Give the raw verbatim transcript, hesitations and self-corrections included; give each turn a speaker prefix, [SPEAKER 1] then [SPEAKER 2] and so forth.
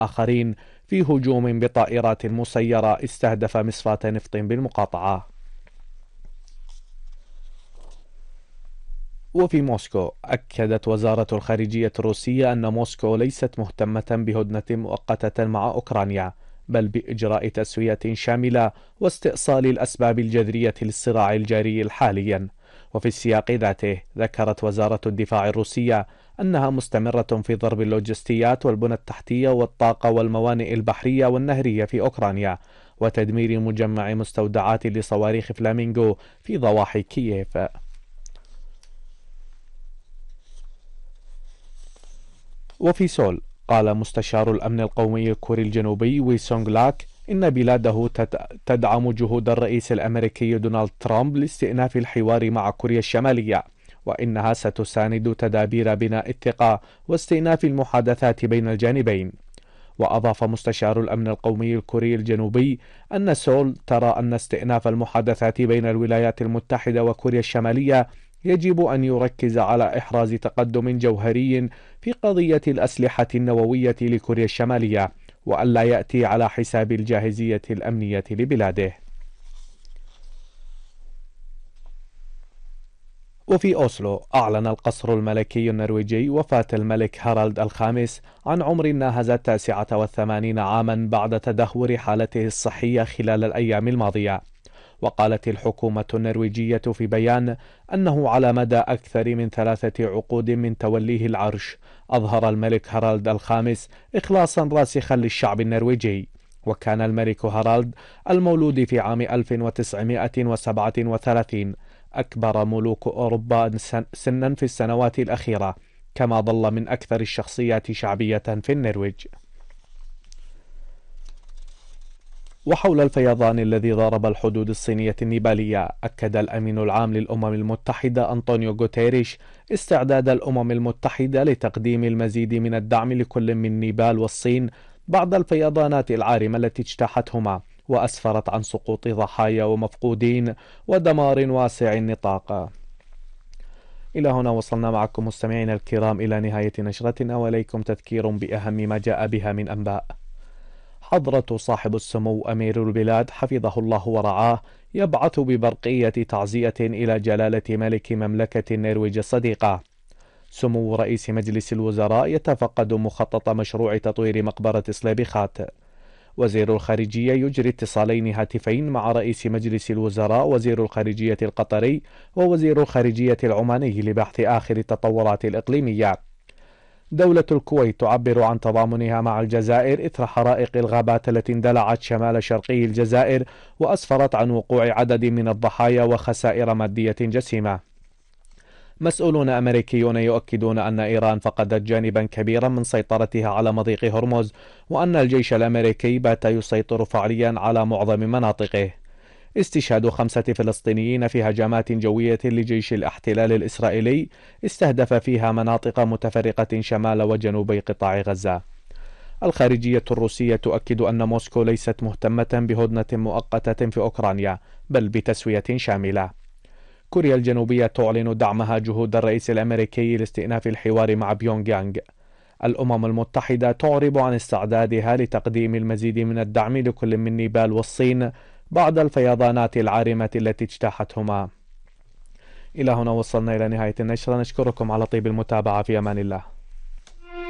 [SPEAKER 1] آخرين في هجوم بطائرات مسيرة استهدف مصفاة نفط بالمقاطعة. وفي موسكو، أكدت وزارة الخارجية الروسية أن موسكو ليست مهتمة بهدنة مؤقتة مع أوكرانيا، بل بإجراء تسوية شاملة واستئصال الأسباب الجذرية للصراع الجاري حاليا. وفي السياق ذاته، ذكرت وزارة الدفاع الروسية أنها مستمرة في ضرب اللوجستيات والبنى التحتية والطاقة والموانئ البحرية والنهرية في أوكرانيا، وتدمير مجمع مستودعات لصواريخ فلامينغو في ضواحي كييف. وفي سول، قال مستشار الأمن القومي الكوري الجنوبي وي سونغ لاك إن بلاده تدعم جهود الرئيس الأمريكي دونالد ترامب لاستئناف الحوار مع كوريا الشمالية، وإنها ستساند تدابير بناء الثقة واستئناف المحادثات بين الجانبين. وأضاف مستشار الأمن القومي الكوري الجنوبي أن سول ترى أن استئناف المحادثات بين الولايات المتحدة وكوريا الشمالية يجب أن يركز على إحراز تقدم جوهري في قضية الأسلحة النووية لكوريا الشمالية، وألا يأتي على حساب الجاهزية الأمنية لبلاده. وفي أوسلو، أعلن القصر الملكي النرويجي وفاة الملك هارالد الخامس عن عمر ناهز التاسعة والثمانين عاما بعد تدهور حالته الصحية خلال الأيام الماضية. وقالت الحكومة النرويجية في بيان أنه على مدى أكثر من ثلاثة عقود من توليه العرش، أظهر الملك هارالد الخامس إخلاصا راسخا للشعب النرويجي. وكان الملك هارالد المولود في عام ألف وتسعمائة وسبعة وثلاثين أكبر ملوك أوروبا سنا في السنوات الأخيرة، كما ظل من أكثر الشخصيات شعبية في النرويج. وحول الفيضان الذي ضارب الحدود الصينية النيبالية، أكد الأمين العام للأمم المتحدة أنطونيو غوتيريش استعداد الأمم المتحدة لتقديم المزيد من الدعم لكل من نيبال والصين بعد الفيضانات العارمة التي اجتاحتهما، وأسفرت عن سقوط ضحايا ومفقودين ودمار واسع النطاق. إلى هنا وصلنا معكم مستمعينا الكرام إلى نهاية نشرتنا، وإليكم تذكير بأهم ما جاء بها من أنباء. حضرة صاحب السمو أمير البلاد حفظه الله ورعاه يبعث ببرقية تعزية إلى جلالة ملك مملكة النرويج الصديقة. سمو رئيس مجلس الوزراء يتفقد مخطط مشروع تطوير مقبرة سليبيخات. وزير الخارجية يجري اتصالين هاتفين مع رئيس مجلس الوزراء وزير الخارجية القطري ووزير الخارجية العماني لبحث آخر التطورات الإقليمية. دولة الكويت تعبر عن تضامنها مع الجزائر إثر حرائق الغابات التي اندلعت شمال شرقي الجزائر، وأسفرت عن وقوع عدد من الضحايا وخسائر مادية جسيمة. مسؤولون أمريكيون يؤكدون أن إيران فقدت جانبا كبيرا من سيطرتها على مضيق هرمز، وأن الجيش الأمريكي بات يسيطر فعليا على معظم مناطقه. استشهاد خمسة فلسطينيين في هجمات جوية لجيش الاحتلال الإسرائيلي استهدف فيها مناطق متفرقة شمال وجنوبي قطاع غزة. الخارجية الروسية تؤكد أن موسكو ليست مهتمة بهدنة مؤقتة في أوكرانيا، بل بتسوية شاملة. كوريا الجنوبية تعلن دعمها جهود الرئيس الأمريكي لاستئناف الحوار مع بيونغ يانغ. الأمم المتحدة تعرب عن استعدادها لتقديم المزيد من الدعم لكل من نيبال والصين بعد الفيضانات العارمة التي اجتاحتهما. إلى هنا وصلنا إلى نهاية النشرة، نشكركم على طيب المتابعة، في أمان الله.